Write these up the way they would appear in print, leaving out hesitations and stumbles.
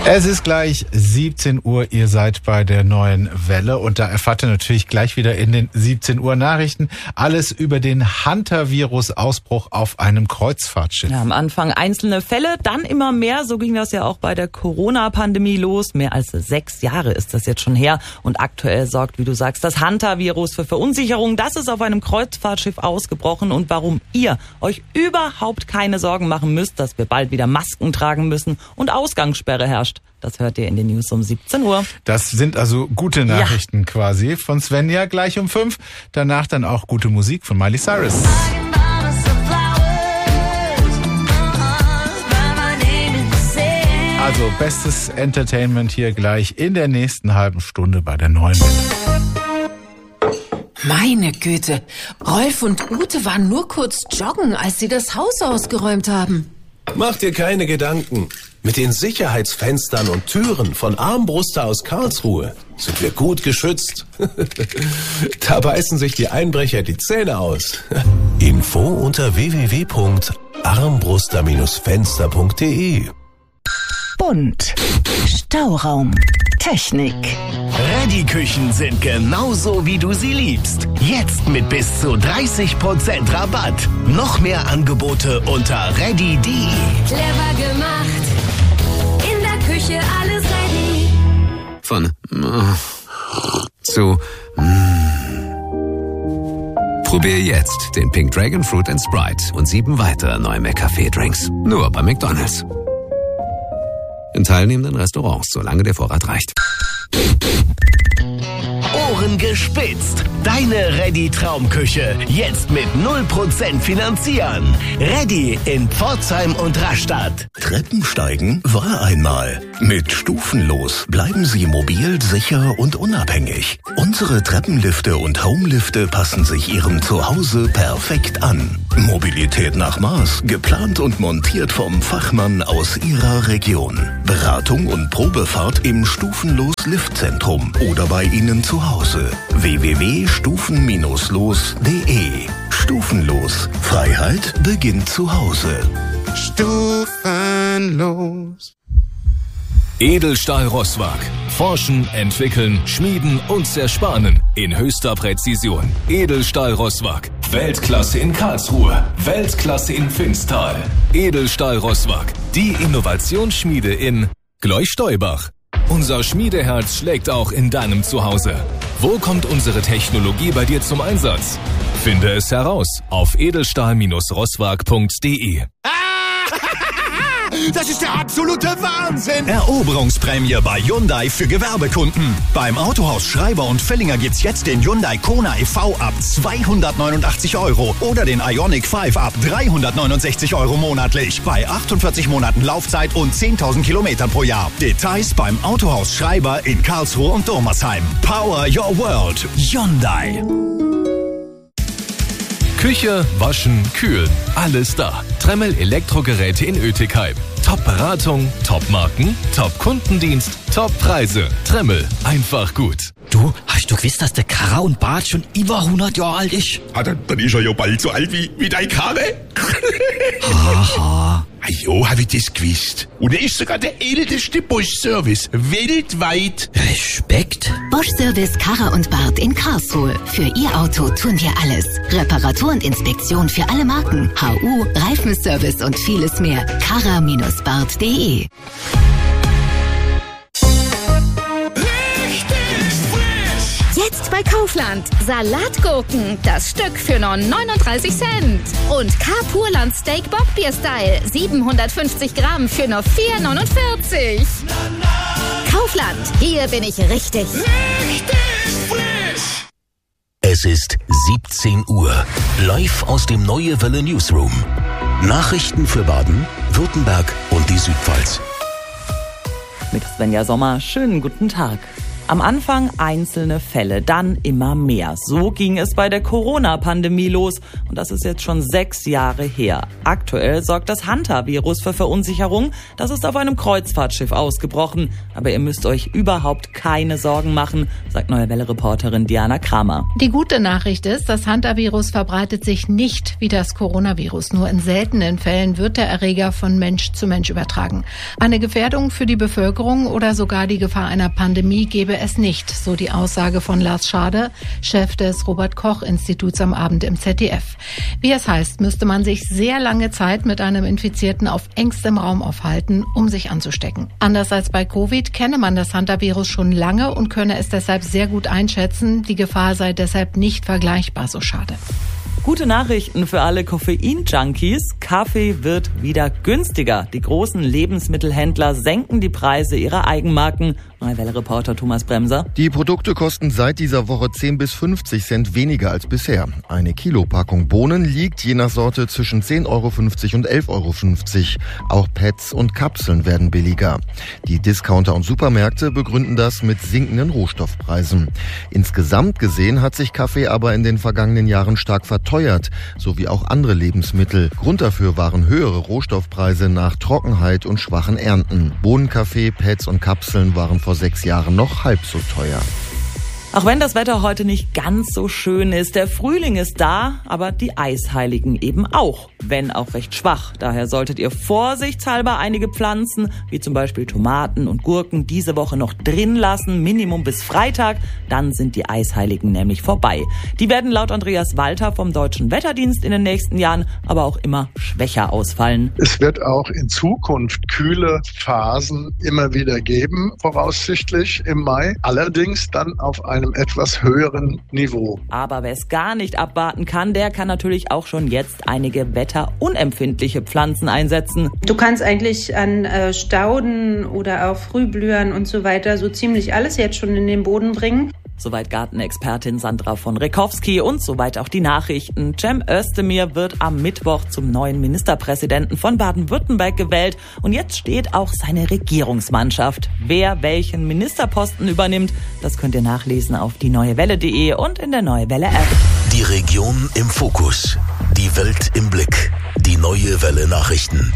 Es ist gleich 17 Uhr, ihr seid bei der neuen Welle und da erfahrt ihr natürlich gleich wieder in den 17 Uhr Nachrichten alles über den Hantavirus-Ausbruch auf einem Kreuzfahrtschiff. Ja, am Anfang einzelne Fälle, dann immer mehr. So ging das ja auch bei der Corona-Pandemie los. Mehr als 6 Jahre ist das jetzt schon her. Und aktuell sorgt, wie du sagst, das Hantavirus für Verunsicherung. Das ist auf einem Kreuzfahrtschiff ausgebrochen. Und warum ihr euch überhaupt keine Sorgen machen müsst, dass wir bald wieder Masken tragen müssen und Ausgangssperre herrscht. Das hört ihr in den News um 17 Uhr. Das sind also gute Nachrichten quasi von Svenja gleich um 5. Danach dann auch gute Musik von Miley Cyrus. Also bestes Entertainment hier gleich in der nächsten halben Stunde bei der neuen Welle. Meine Güte, Rolf und Ute waren nur kurz joggen, als sie das Haus ausgeräumt haben. Mach dir keine Gedanken. Mit den Sicherheitsfenstern und Türen von Armbruster aus Karlsruhe sind wir gut geschützt. Da beißen sich die Einbrecher die Zähne aus. Info unter www.armbruster-fenster.de. Bunt. Stauraum. Technik. Ready-Küchen sind genauso, wie du sie liebst. Jetzt mit bis zu 30% Rabatt. Noch mehr Angebote unter ready.de. Clever gemacht. In der Küche alles ready. Von zu Probier jetzt den Pink Dragon Fruit and Sprite und 7 weitere neue McCafé-Drinks. Nur bei McDonald's. In teilnehmenden Restaurants, solange der Vorrat reicht. Ohren gespitzt. Deine Ready-Traumküche. Jetzt mit 0% finanzieren. Ready in Pforzheim und Rastatt. Treppensteigen war einmal. Mit Stufenlos bleiben Sie mobil, sicher und unabhängig. Unsere Treppenlifte und Homelifte passen sich Ihrem Zuhause perfekt an. Mobilität nach Maß, geplant und montiert vom Fachmann aus Ihrer Region. Beratung und Probefahrt im Stufenlos Liftzentrum oder bei Ihnen zu Hause. www.stufen-los.de. Stufenlos. Freiheit beginnt zu Hause. Stufenlos. Edelstahl Rosswag. Forschen, entwickeln, schmieden und zersparen in höchster Präzision. Edelstahl Rosswag. Weltklasse in Karlsruhe. Weltklasse in Finstal. Edelstahl Rosswag. Die Innovationsschmiede in Gleuch-Stolbach. Unser Schmiedeherz schlägt auch in deinem Zuhause. Wo kommt unsere Technologie bei dir zum Einsatz? Finde es heraus auf edelstahl-rosswag.de. Das ist der absolute Wahnsinn! Eroberungsprämie bei Hyundai für Gewerbekunden. Beim Autohaus Schreiber und Fellinger gibt's jetzt den Hyundai Kona e.V. ab 289 € oder den Ioniq 5 ab 369 € monatlich. Bei 48 Monaten Laufzeit und 10.000 Kilometern pro Jahr. Details beim Autohaus Schreiber in Karlsruhe und Dormersheim. Power your world. Hyundai. Küche, Waschen, Kühlen, alles da. Tremmel Elektrogeräte in Oetikheim. Top-Beratung, Top-Marken, Top-Kundendienst, Top-Preise. Tremmel, einfach gut. Du, hast du gewusst, dass der Karre und Bart schon über 100 Jahre alt ist? Dann ist er ja bald so alt wie dein Karre. Haha. Jo, hab ich das gewusst. Und er ist sogar der älteste Bosch-Service weltweit. Respekt. Bosch-Service Karre und Bart in Karlsruhe. Für Ihr Auto tun wir alles. Reparatur und Inspektion für alle Marken. HU, Reifenservice und vieles mehr. Karra-bart.de. Jetzt bei Kaufland. Salatgurken, das Stück für nur 39 Cent. Und K-Purland Steak Bockbier Style, 750 Gramm für nur 4,49. Kaufland, hier bin ich richtig. Es ist 17 Uhr. Live aus dem Neue Welle Newsroom. Nachrichten für Baden, Württemberg und die Südpfalz. Mit Svenja Sommer, schönen guten Tag. Am Anfang einzelne Fälle, dann immer mehr. So ging es bei der Corona-Pandemie los. Und das ist jetzt schon 6 Jahre her. Aktuell sorgt das Hantavirus für Verunsicherung. Das ist auf einem Kreuzfahrtschiff ausgebrochen. Aber ihr müsst euch überhaupt keine Sorgen machen, sagt Neue Welle-Reporterin Diana Kramer. Die gute Nachricht ist, das Hantavirus verbreitet sich nicht wie das Coronavirus. Nur in seltenen Fällen wird der Erreger von Mensch zu Mensch übertragen. Eine Gefährdung für die Bevölkerung oder sogar die Gefahr einer Pandemie gebe es nicht, so die Aussage von Lars Schade, Chef des Robert-Koch-Instituts am Abend im ZDF. Wie es heißt, müsste man sich sehr lange Zeit mit einem Infizierten auf engstem Raum aufhalten, um sich anzustecken. Anders als bei Covid kenne man das Hantavirus schon lange und könne es deshalb sehr gut einschätzen. Die Gefahr sei deshalb nicht vergleichbar, so Schade. Gute Nachrichten für alle Koffein-Junkies. Kaffee wird wieder günstiger. Die großen Lebensmittelhändler senken die Preise ihrer Eigenmarken. Neue Welle-Reporter Thomas Bremser. Die Produkte kosten seit dieser Woche 10 bis 50 Cent weniger als bisher. Eine Kilopackung Bohnen liegt je nach Sorte zwischen 10,50 Euro und 11,50 Euro. Auch Pads und Kapseln werden billiger. Die Discounter und Supermärkte begründen das mit sinkenden Rohstoffpreisen. Insgesamt gesehen hat sich Kaffee aber in den vergangenen Jahren stark verteuert, sowie auch andere Lebensmittel. Grund dafür waren höhere Rohstoffpreise nach Trockenheit und schwachen Ernten. Bohnenkaffee, Pads und Kapseln waren vor 6 Jahren noch halb so teuer. Auch wenn das Wetter heute nicht ganz so schön ist, der Frühling ist da, aber die Eisheiligen eben auch, wenn auch recht schwach. Daher solltet ihr vorsichtshalber einige Pflanzen, wie zum Beispiel Tomaten und Gurken, diese Woche noch drin lassen, Minimum bis Freitag. Dann sind die Eisheiligen nämlich vorbei. Die werden laut Andreas Walter vom Deutschen Wetterdienst in den nächsten Jahren aber auch immer schwächer ausfallen. Es wird auch in Zukunft kühle Phasen immer wieder geben, voraussichtlich im Mai. Allerdings dann auf einem etwas höheren Niveau. Aber wer es gar nicht abwarten kann, der kann natürlich auch schon jetzt einige wetterunempfindliche Pflanzen einsetzen. Du kannst eigentlich an Stauden oder auch Frühblühern und so weiter so ziemlich alles jetzt schon in den Boden bringen. Soweit Gartenexpertin Sandra von Rekowski und soweit auch die Nachrichten. Cem Özdemir wird am Mittwoch zum neuen Ministerpräsidenten von Baden-Württemberg gewählt. Und jetzt steht auch seine Regierungsmannschaft. Wer welchen Ministerposten übernimmt, das könnt ihr nachlesen auf dieneuewelle.de und in der Neue Welle App. Die Region im Fokus. Die Welt im Blick. Die Neue Welle Nachrichten.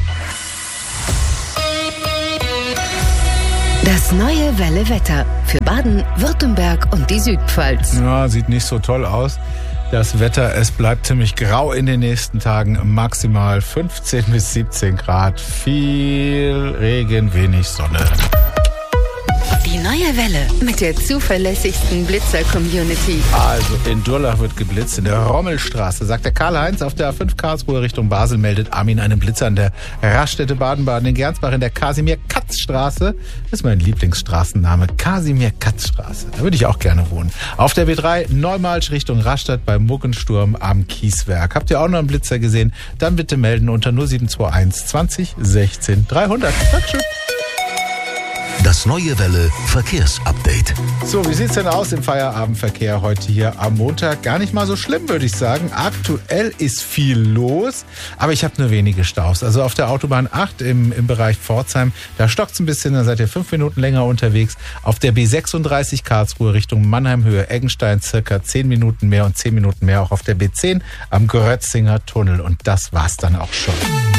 Das Neue Welle Wetter für Baden, Württemberg und die Südpfalz. Ja, sieht nicht so toll aus. Das Wetter, es bleibt ziemlich grau in den nächsten Tagen. Maximal 15 bis 17 Grad. Viel Regen, wenig Sonne. Die Neue Welle mit der zuverlässigsten Blitzer-Community. Also in Durlach wird geblitzt, in der Rommelstraße. Sagt der Karl-Heinz auf der A5 Karlsruhe Richtung Basel, meldet Armin einen Blitzer an der Raststätte Baden-Baden in Gernsbach in der Kasimir-Katz-Straße. Das ist mein Lieblingsstraßenname, Kasimir-Katz-Straße. Da würde ich auch gerne wohnen. Auf der B3 Neumalsch Richtung Rastatt bei Muggensturm am Kieswerk. Habt ihr auch noch einen Blitzer gesehen? Dann bitte melden unter 0721 20 16 300. Dankeschön. Das Neue Welle Verkehrsupdate. So, wie sieht's denn aus im Feierabendverkehr heute hier am Montag? Gar nicht mal so schlimm, würde ich sagen. Aktuell ist viel los, aber ich habe nur wenige Staus. Also auf der Autobahn 8 im Bereich Pforzheim, da stockt's ein bisschen, da seid ihr 5 Minuten länger unterwegs. Auf der B36 Karlsruhe Richtung Mannheim-Höhe Eggenstein circa 10 Minuten mehr und 10 Minuten mehr auch auf der B10 am Grötzinger Tunnel. Und das war's dann auch schon.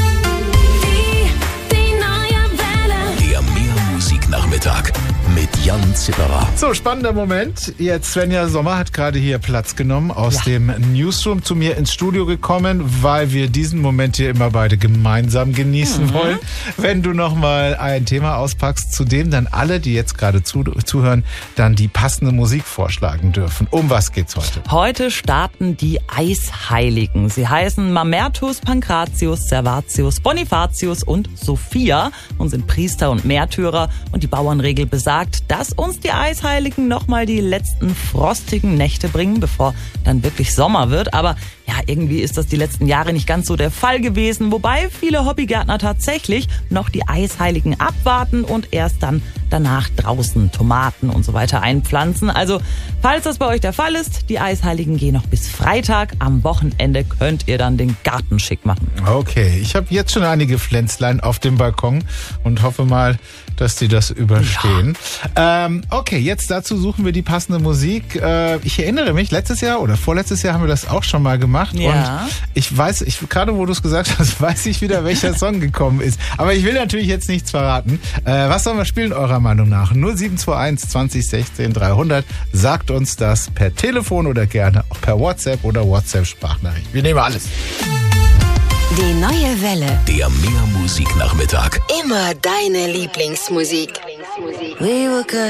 Nachmittag mit Jan Zipperer. So, spannender Moment. Jetzt Svenja Sommer hat gerade hier Platz genommen aus dem Newsroom zu mir ins Studio gekommen, weil wir diesen Moment hier immer beide gemeinsam genießen wollen. Wenn du nochmal ein Thema auspackst, zu dem dann alle, die jetzt gerade zuhören, dann die passende Musik vorschlagen dürfen. Um was geht's heute? Heute starten die Eisheiligen. Sie heißen Mamertus, Pankratius, Servatius, Bonifatius und Sophia und sind Priester und Märtyrer. Und die Bauernregel besagt, dass uns die Eisheiligen nochmal die letzten frostigen Nächte bringen, bevor dann wirklich Sommer wird. Aber Ja, irgendwie ist das die letzten Jahre nicht ganz so der Fall gewesen, wobei viele Hobbygärtner tatsächlich noch die Eisheiligen abwarten und erst dann danach draußen Tomaten und so weiter einpflanzen. Also, falls das bei euch der Fall ist, die Eisheiligen gehen noch bis Freitag. Am Wochenende könnt ihr dann den Garten schick machen. Okay, ich habe jetzt schon einige Pflänzlein auf dem Balkon und hoffe mal, dass die das überstehen. Ja. Okay, jetzt dazu suchen wir die passende Musik. Ich erinnere mich, letztes Jahr oder vorletztes Jahr haben wir das auch schon mal gemacht. Ja. Und ich weiß, gerade wo du es gesagt hast, weiß ich wieder, welcher Song gekommen ist. Aber ich will natürlich jetzt nichts verraten. Was sollen wir spielen, eurer Meinung nach? 0721 20 16 300. Sagt uns das per Telefon oder gerne auch per WhatsApp oder WhatsApp-Sprachnachricht. Wir nehmen alles. Die neue Welle. Der Mehr-Musik-Nachmittag. Immer deine Lieblingsmusik. We were good.